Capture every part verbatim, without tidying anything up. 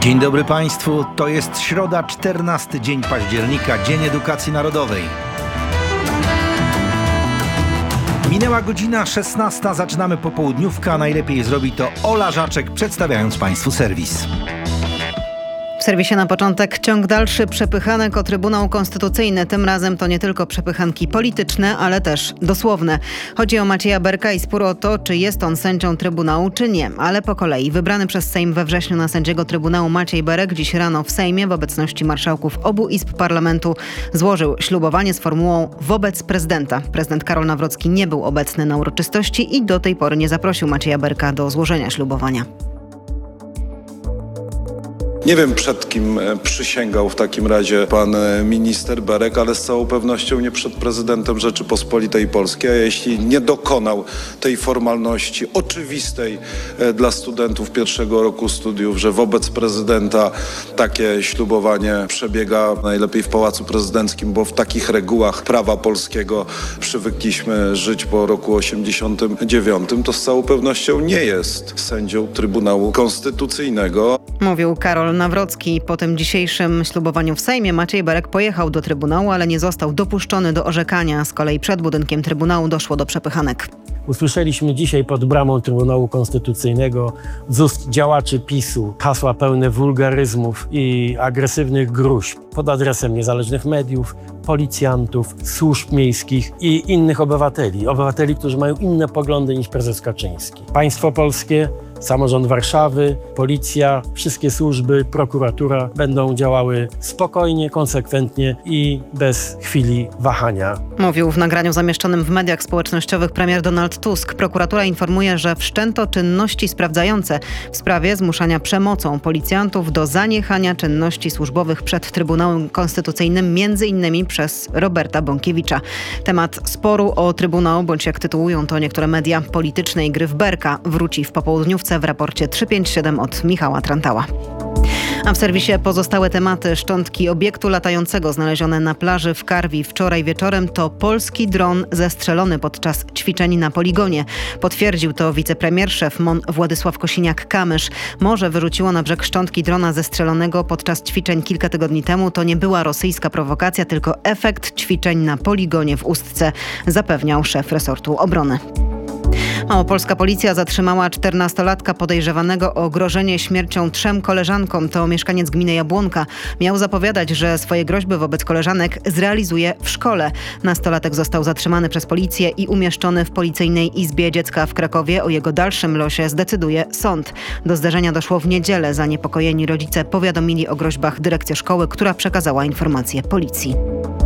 Dzień dobry Państwu, to jest środa, czternasty dzień października, Dzień Edukacji Narodowej. Minęła godzina szesnasta, zaczynamy popołudniówka, najlepiej zrobi to Ola Żaczek, przedstawiając Państwu serwis. W serwisie na początek ciąg dalszy przepychanek o Trybunał Konstytucyjny. Tym razem to nie tylko przepychanki polityczne, ale też dosłowne. Chodzi o Macieja Berka i spór o to, czy jest on sędzią Trybunału, czy nie. Ale po kolei. Wybrany przez Sejm we wrześniu na sędziego Trybunału Maciej Berek dziś rano w Sejmie w obecności marszałków obu izb parlamentu złożył ślubowanie z formułą wobec prezydenta. Prezydent Karol Nawrocki nie był obecny na uroczystości i do tej pory nie zaprosił Macieja Berka do złożenia ślubowania. Nie wiem, przed kim przysięgał w takim razie pan minister Berek, ale z całą pewnością nie przed prezydentem Rzeczypospolitej Polskiej. A jeśli nie dokonał tej formalności oczywistej dla studentów pierwszego roku studiów, że wobec prezydenta takie ślubowanie przebiega najlepiej w Pałacu Prezydenckim, bo w takich regułach prawa polskiego przywykliśmy żyć po roku osiemdziesiątym dziewiątym, to z całą pewnością nie jest sędzią Trybunału Konstytucyjnego. Mówił Karol Nawrocki. Po tym dzisiejszym ślubowaniu w Sejmie Maciej Berek pojechał do Trybunału, ale nie został dopuszczony do orzekania. Z kolei przed budynkiem Trybunału doszło do przepychanek. Usłyszeliśmy dzisiaj pod bramą Trybunału Konstytucyjnego z ust działaczy PiSu hasła pełne wulgaryzmów i agresywnych gróźb pod adresem niezależnych mediów, policjantów, służb miejskich i innych obywateli. Obywateli, którzy mają inne poglądy niż prezes Kaczyński. Państwo polskie, samorząd Warszawy, policja, wszystkie służby, prokuratura będą działały spokojnie, konsekwentnie i bez chwili wahania. Mówił w nagraniu zamieszczonym w mediach społecznościowych premier Donald Tusk. Prokuratura informuje, że wszczęto czynności sprawdzające w sprawie zmuszania przemocą policjantów do zaniechania czynności służbowych przed Trybunałem Konstytucyjnym, między innymi przez Roberta Bąkiewicza. Temat sporu o Trybunał, bądź jak tytułują to niektóre media, politycznej gry w Berka, wróci w popołudniówce w raporcie trzysta pięćdziesiąt siedem od Michała Trantała. A w serwisie pozostałe tematy. Szczątki obiektu latającego znalezione na plaży w Karwi wczoraj wieczorem to polski dron zestrzelony podczas ćwiczeń na poligonie. Potwierdził to wicepremier szef M O N Władysław Kosiniak-Kamysz. Morze wyrzuciło na brzeg szczątki drona zestrzelonego podczas ćwiczeń kilka tygodni temu. To nie była rosyjska prowokacja, tylko efekt ćwiczeń na poligonie w Ustce, zapewniał szef resortu obrony. Małopolska policja zatrzymała czternastolatka podejrzewanego o grożenie śmiercią trzem koleżankom. To mieszkaniec gminy Jabłonka. Miał zapowiadać, że swoje groźby wobec koleżanek zrealizuje w szkole. Nastolatek został zatrzymany przez policję i umieszczony w Policyjnej Izbie Dziecka w Krakowie. O jego dalszym losie zdecyduje sąd. Do zdarzenia doszło w niedzielę. Zaniepokojeni rodzice powiadomili o groźbach dyrekcję szkoły, która przekazała informacje policji.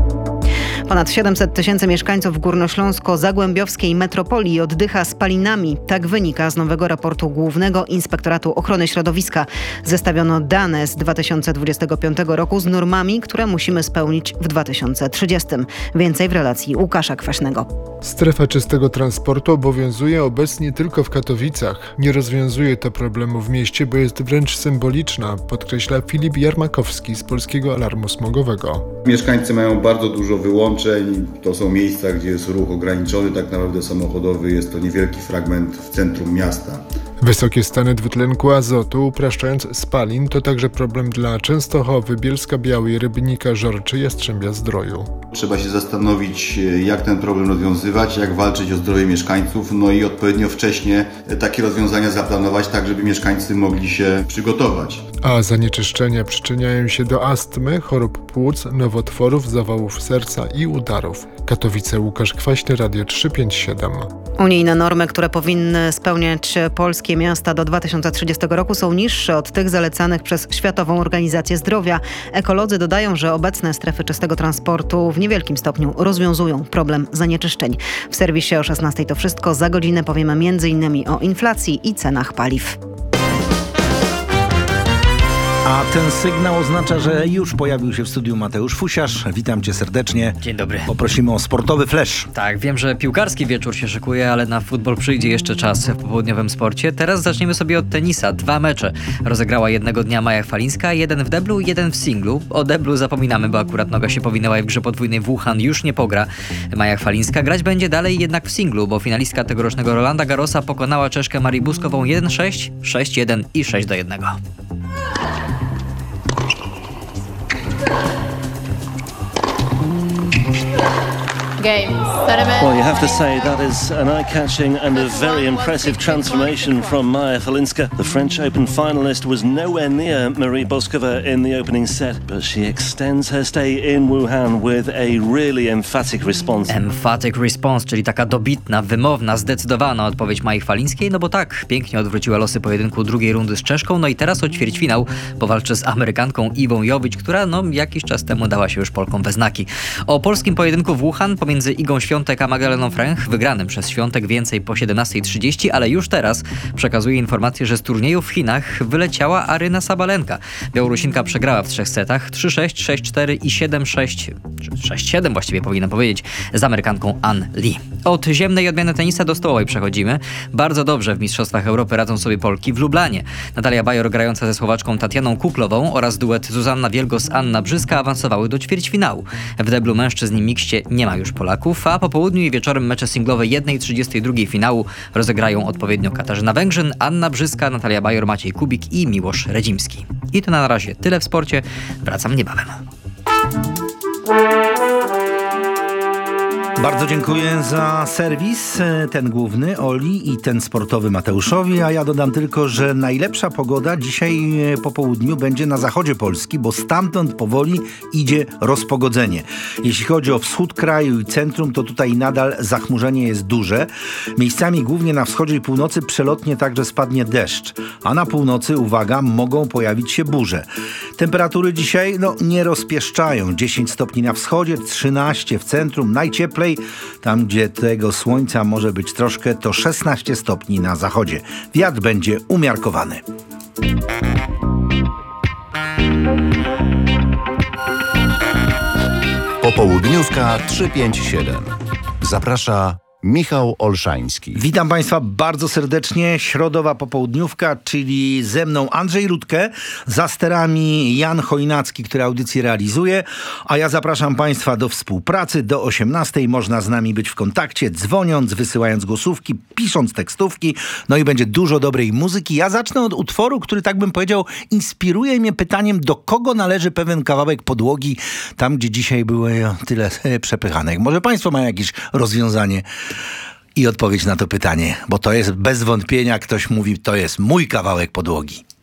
Ponad siedemset tysięcy mieszkańców górnośląsko-zagłębiowskiej metropolii oddycha spalinami. Tak wynika z nowego raportu Głównego Inspektoratu Ochrony Środowiska. Zestawiono dane z dwa tysiące dwudziestego piątego roku z normami, które musimy spełnić w dwa tysiące trzydziestym. Więcej w relacji Łukasza Kwaśnego. Strefa czystego transportu obowiązuje obecnie tylko w Katowicach. Nie rozwiązuje to problemu w mieście, bo jest wręcz symboliczna, podkreśla Filip Jarmakowski z Polskiego Alarmu Smogowego. Mieszkańcy mają bardzo dużo wyłączeń. To są miejsca, gdzie jest ruch ograniczony, tak naprawdę samochodowy. Jest to niewielki fragment w centrum miasta. Wysokie stany dwutlenku azotu, upraszczając spalin, to także problem dla Częstochowy, Bielska-Białej, Rybnika, Żorczy, Jastrzębia-Zdroju. Trzeba się zastanowić, jak ten problem rozwiązywać, jak walczyć o zdrowie mieszkańców, no i odpowiednio wcześnie takie rozwiązania zaplanować, tak żeby mieszkańcy mogli się przygotować. A zanieczyszczenia przyczyniają się do astmy, chorób płuc, nowotworów, zawałów serca i udarów. Katowice, Łukasz Kwaśny, Radio trzysta pięćdziesiąt siedem. Unijne normy, które powinny spełniać polskie miasta do dwa tysiące trzydziestego roku, są niższe od tych zalecanych przez Światową Organizację Zdrowia. Ekolodzy dodają, że obecne strefy czystego transportu w niewielkim stopniu rozwiązują problem zanieczyszczeń. W serwisie o szesnastej to wszystko. Za godzinę powiemy między innymi o inflacji i cenach paliw. A ten sygnał oznacza, że już pojawił się w studiu Mateusz Fusiarz. Witam cię serdecznie. Dzień dobry. Poprosimy o sportowy flash. Tak, wiem, że piłkarski wieczór się szykuje, ale na futbol przyjdzie jeszcze czas w popołudniowym sporcie. Teraz zaczniemy sobie od tenisa. Dwa mecze rozegrała jednego dnia Maja Chwalińska, jeden w deblu, jeden w singlu. O deblu zapominamy, bo akurat noga się powinęła i w grze podwójnej Wuhan już nie pogra Maja Chwalińska. Grać będzie dalej jednak w singlu, bo finalistka tegorocznego Rolanda Garrosa pokonała Czeszkę Marię Buskową jeden sześć, sześć jeden i sześć do jednego. Game. Settlement. Well, you have to say that is an eye-catching and a very impressive transformation from Maja Falinska. The French Open finalist was nowhere near Marie Boskova in the opening set, but she extends her stay in Wuhan with a really emphatic response. Emphatic response, czyli taka dobitna, wymowna, zdecydowana odpowiedź Mai Falińskiej, no bo tak, pięknie odwróciła losy pojedynku drugiej rundy z Czeszką, no i teraz o ćwierćfinał powalczy z Amerykanką Iwą Jowić, która no jakiś czas temu dała się już Polkom we znaki. O polskim pojedynku w Wuhan pomiędzy Igą Świątek a Magdaleną Fręch, wygranym przez Świątek więcej po siedemnasta trzydzieści, ale już teraz przekazuje informację, że z turnieju w Chinach wyleciała Aryna Sabalenka. Białorusinka przegrała w trzech setach trzy sześć, sześć cztery i siedem sześć, czy sześć siedem właściwie powinnam powiedzieć, z Amerykanką An Lee. Od ziemnej odmiany tenisa do stołowej przechodzimy. Bardzo dobrze w Mistrzostwach Europy radzą sobie Polki w Lublanie. Natalia Bajor grająca ze Słowaczką Tatianą Kuklową oraz duet Zuzanna Wielgos-Anna Brzyska awansowały do ćwierćfinału. W deblu mężczyzn i mikście nie ma już Polaków, a po południu i wieczorem mecze singlowe jednej trzydziestej drugiej finału rozegrają odpowiednio Katarzyna Węgrzyn, Anna Brzyska, Natalia Bajor, Maciej Kubik i Miłosz Redzimski. I to na razie tyle w sporcie. Wracam niebawem. Bardzo dziękuję za serwis, ten główny Oli i ten sportowy Mateuszowi, a ja dodam tylko, że najlepsza pogoda dzisiaj po południu będzie na zachodzie Polski, bo stamtąd powoli idzie rozpogodzenie. Jeśli chodzi o wschód kraju i centrum, to tutaj nadal zachmurzenie jest duże. Miejscami głównie na wschodzie i północy przelotnie także spadnie deszcz, a na północy, uwaga, mogą pojawić się burze. Temperatury dzisiaj no, nie rozpieszczają. dziesięć stopni na wschodzie, trzynaście w centrum, najcieplej tam, gdzie tego słońca może być troszkę, to szesnaście stopni na zachodzie. Wiatr będzie umiarkowany. Popołudniówka trzysta pięćdziesiąt siedem. Zaprasza Michał Olszański. Witam Państwa bardzo serdecznie. Środowa popołudniówka, czyli ze mną Andrzej Rutke, za sterami Jan Chojnacki, który audycję realizuje, a ja zapraszam Państwa do współpracy. Do osiemnastej można z nami być w kontakcie, dzwoniąc, wysyłając głosówki, pisząc tekstówki, no i będzie dużo dobrej muzyki. Ja zacznę od utworu, który, tak bym powiedział, inspiruje mnie pytaniem, do kogo należy pewien kawałek podłogi, tam gdzie dzisiaj były tyle przepychanek. Może Państwo mają jakieś rozwiązanie i odpowiedź na to pytanie, bo to jest bez wątpienia, ktoś mówi, to jest mój kawałek podłogi.